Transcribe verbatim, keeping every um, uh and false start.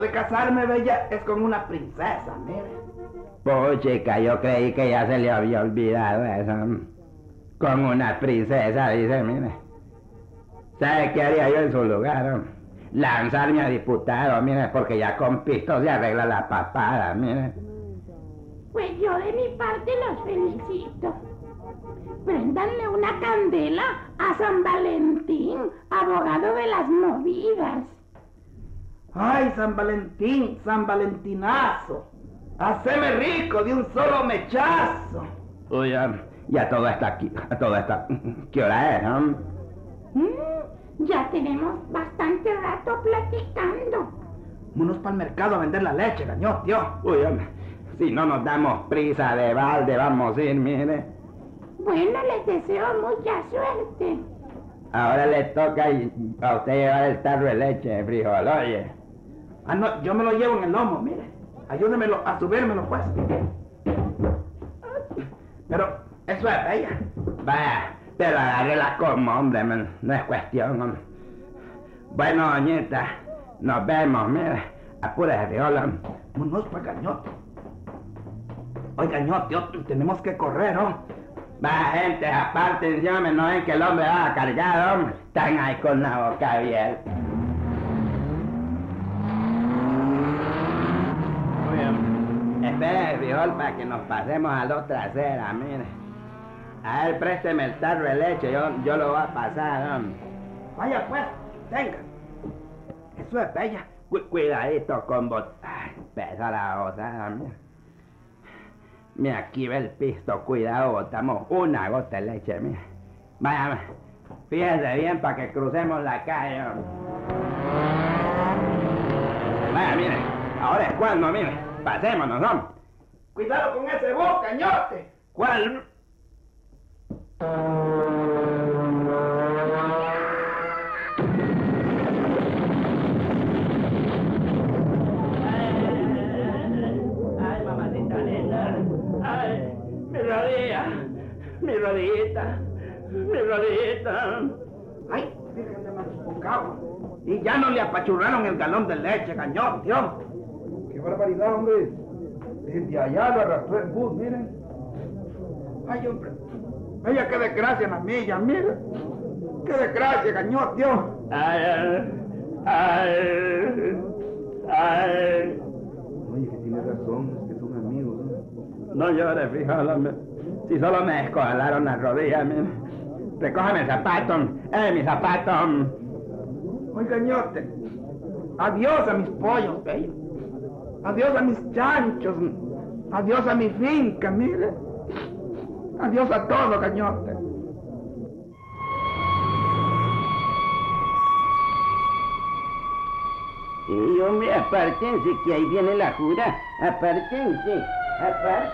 De casarme, bella, es con una princesa, mire. Pues chica, yo creí que ya se le había olvidado eso. Con una princesa, dice, mire. ¿Sabe qué haría yo en su lugar? Lanzarme a diputado, mire, porque ya con pisto se arregla la papada, mire. Pues yo de mi parte los felicito. Préndanle una candela a San Valentín, abogado de las movidas. Ay, San Valentín, San Valentinazo. Haceme rico de un solo mechazo. Uy, ya, ya todo está aquí, todo está... ¿Qué hora es, no? Mm, ya tenemos bastante rato platicando. Vámonos para el mercado a vender la leche, gañó, tío. Uy, hombre, si no nos damos prisa de balde, vamos a ir, mire. Bueno, les deseo mucha suerte. Ahora le toca a usted llevar el tarro de leche, frijol, oye. Ah, no, yo me lo llevo en el lomo, mire. Ayúdemelo a subírmelo, pues. Pero eso es bella. Vaya, pero agárrela como, hombre, man. No es cuestión, hombre. Bueno, doñita, nos vemos, mire. Apúrese, frijol. Vámonos para gañote. Oiga, gañote, tenemos que correr, ¿no? Va, gente, aparte, no ven que el hombre va cargado, hombre. Están ahí con la boca abierta. Muy bien. Espere, frijol, para que nos pasemos a la trasera, mire. A ver, présteme el tarro de leche, yo, yo lo voy a pasar, hombre. Vaya pues, tenga. Eso es bella. Cu cuidadito con vos. Ay, pesa la gota, mire. Mira, aquí ve el pisto, cuidado, botamos una gota de leche, mira. Vaya, fíjese bien para que crucemos la calle. Vaya, mire, ahora es cuando, mire, pasémonos, hombre. Cuidado con ese boca, cañote. ¿Cuál? Mi rodillita, mi rodillita. Ay, Virgen de Mariscocagua. Y ya no le apachurraron el galón de leche, cañón, tío. Qué barbaridad, hombre. Desde allá lo arrastró el bus, miren. Ay, hombre. Vaya, qué desgracia en la milla, mire. Qué desgracia, cañón, tío. Ay, ay, ay. Oye, que tiene razón, es que son amigos, ¿no? No llores, fíjate. Si solo me descongelaron las rodillas, mire. Recójame el zapato, eh, mi zapato. Oiga, ñote, adiós a mis pollos, bello. Adiós a mis chanchos. Adiós a mi finca, mire. Adiós a todo, cañote. Y hombre, apártense que ahí viene la jura. Apártense, apártense.